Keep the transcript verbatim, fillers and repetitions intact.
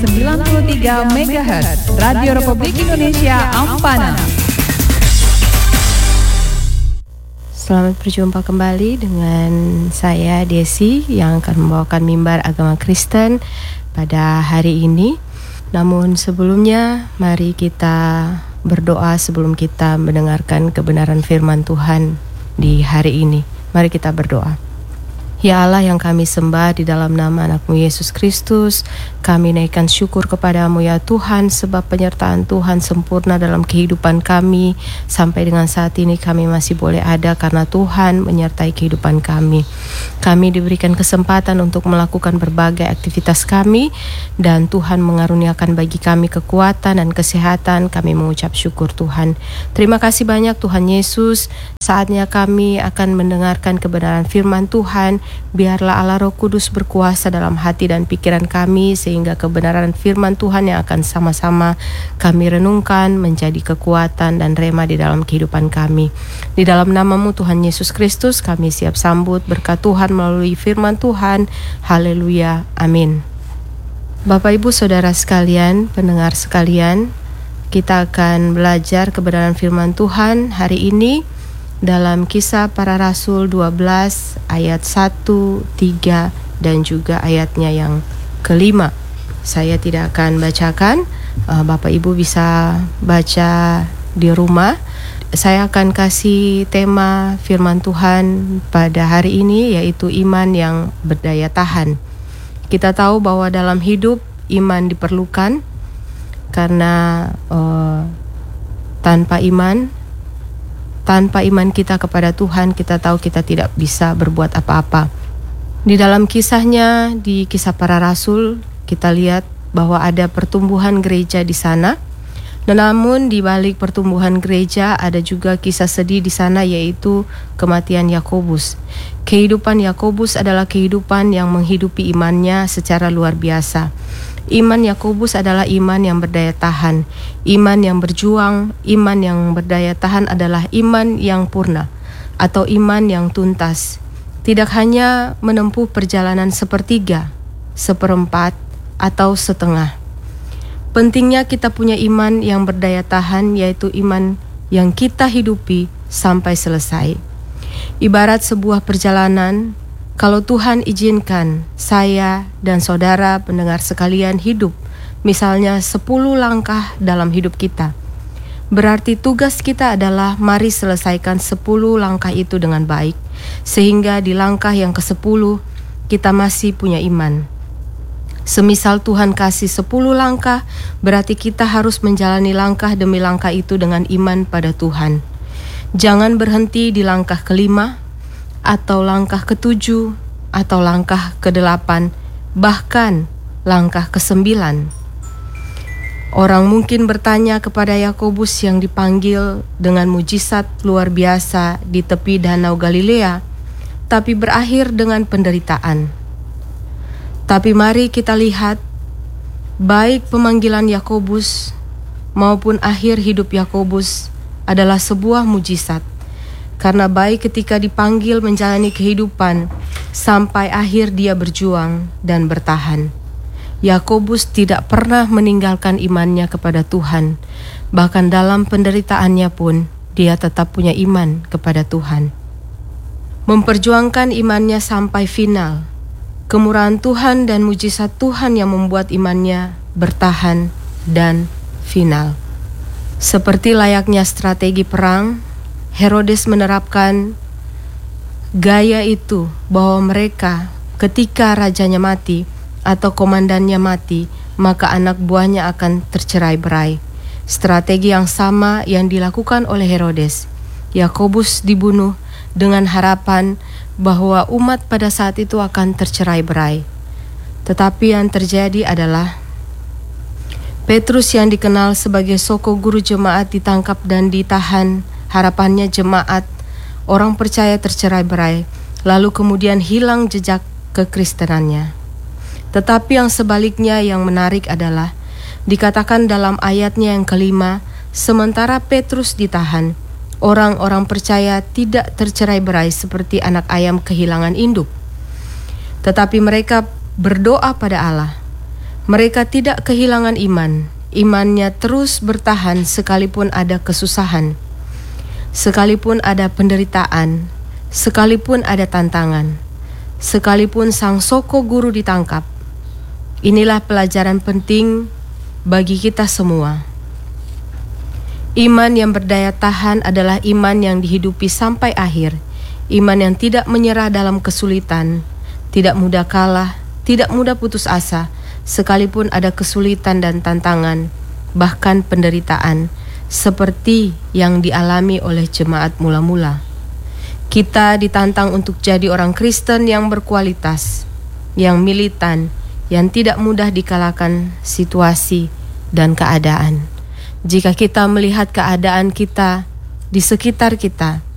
sembilan puluh tiga megahertz Radio Republik Indonesia Ampana. Selamat berjumpa kembali dengan saya Desi yang akan membawakan mimbar agama Kristen pada hari ini. Namun sebelumnya mari kita berdoa sebelum kita mendengarkan kebenaran firman Tuhan di hari ini. Mari kita berdoa. Ya Allah yang kami sembah, di dalam nama anak-Mu Yesus Kristus, kami naikkan syukur kepadamu ya Tuhan, sebab penyertaan Tuhan sempurna dalam kehidupan kami. Sampai dengan saat ini kami masih boleh ada karena Tuhan menyertai kehidupan kami. Kami diberikan kesempatan untuk melakukan berbagai aktivitas kami, dan Tuhan mengaruniakan bagi kami kekuatan dan kesehatan. Kami mengucap syukur Tuhan. Terima kasih banyak Tuhan Yesus. Saatnya kami akan mendengarkan kebenaran firman Tuhan. Biarlah Allah Roh Kudus berkuasa dalam hati dan pikiran kami, sehingga kebenaran firman Tuhan yang akan sama-sama kami renungkan menjadi kekuatan dan rema di dalam kehidupan kami. Di dalam nama-Mu Tuhan Yesus Kristus kami siap sambut berkat Tuhan melalui firman Tuhan. Haleluya, amin. Bapak Ibu Saudara sekalian, pendengar sekalian, kita akan belajar kebenaran firman Tuhan hari ini dalam Kisah Para Rasul dua belas ayat satu, tiga dan juga ayatnya yang kelima. Saya tidak akan bacakan, uh, Bapak Ibu bisa baca di rumah. Saya akan kasih tema firman Tuhan pada hari ini, yaitu iman yang berdaya tahan. Kita tahu bahwa dalam hidup iman diperlukan, karena uh, tanpa iman Tanpa iman kita kepada Tuhan, kita tahu kita tidak bisa berbuat apa-apa. Di dalam kisahnya, di Kisah Para Rasul, kita lihat bahwa ada pertumbuhan gereja di sana. Namun di balik pertumbuhan gereja ada juga kisah sedih di sana, yaitu kematian Yakobus. Kehidupan Yakobus adalah kehidupan yang menghidupi imannya secara luar biasa. Iman Yakobus adalah iman yang berdaya tahan, iman yang berjuang. Iman yang berdaya tahan adalah iman yang purna atau iman yang tuntas. Tidak hanya menempuh perjalanan sepertiga, seperempat, atau setengah. Pentingnya kita punya iman yang berdaya tahan, yaitu iman yang kita hidupi sampai selesai. Ibarat sebuah perjalanan, kalau Tuhan izinkan saya dan saudara pendengar sekalian hidup misalnya sepuluh langkah dalam hidup kita, berarti tugas kita adalah mari selesaikan sepuluh langkah itu dengan baik, sehingga di langkah yang kesepuluh kita masih punya iman. Semisal Tuhan kasih sepuluh langkah, berarti kita harus menjalani langkah demi langkah itu dengan iman pada Tuhan. Jangan berhenti di langkah kelima, atau langkah ketujuh, atau langkah kedelapan, bahkan langkah kesembilan. Orang mungkin bertanya kepada Yakobus yang dipanggil dengan mujizat luar biasa di tepi Danau Galilea, tapi berakhir dengan penderitaan. Tapi mari kita lihat, baik pemanggilan Yakobus maupun akhir hidup Yakobus adalah sebuah mujizat. Karena baik ketika dipanggil menjalani kehidupan, sampai akhir dia berjuang dan bertahan. Yakobus tidak pernah meninggalkan imannya kepada Tuhan. Bahkan dalam penderitaannya pun, dia tetap punya iman kepada Tuhan. Memperjuangkan imannya sampai final. Kemurahan Tuhan dan mujizat Tuhan yang membuat imannya bertahan dan final. Seperti layaknya strategi perang, Herodes menerapkan gaya itu, bahwa mereka ketika rajanya mati atau komandannya mati, maka anak buahnya akan tercerai-berai. Strategi yang sama yang dilakukan oleh Herodes. Yakobus dibunuh dengan harapan bahwa umat pada saat itu akan tercerai-berai. Tetapi yang terjadi adalah Petrus yang dikenal sebagai soko guru jemaat ditangkap dan ditahan. Harapannya jemaat, orang percaya tercerai-berai, lalu kemudian hilang jejak kekristenannya. Tetapi yang sebaliknya yang menarik adalah, dikatakan dalam ayatnya yang kelima, sementara Petrus ditahan, orang-orang percaya tidak tercerai-berai seperti anak ayam kehilangan induk. Tetapi mereka berdoa pada Allah. Mereka tidak kehilangan iman. Imannya terus bertahan sekalipun ada kesusahan, sekalipun ada penderitaan, sekalipun ada tantangan, sekalipun sang soko guru ditangkap. Inilah pelajaran penting bagi kita semua. Iman yang berdaya tahan adalah iman yang dihidupi sampai akhir. Iman yang tidak menyerah dalam kesulitan, tidak mudah kalah, tidak mudah putus asa, sekalipun ada kesulitan dan tantangan, bahkan penderitaan, seperti yang dialami oleh jemaat mula-mula. Kita ditantang untuk jadi orang Kristen yang berkualitas, yang militan, yang tidak mudah dikalahkan situasi dan keadaan. Jika kita melihat keadaan kita di sekitar kita,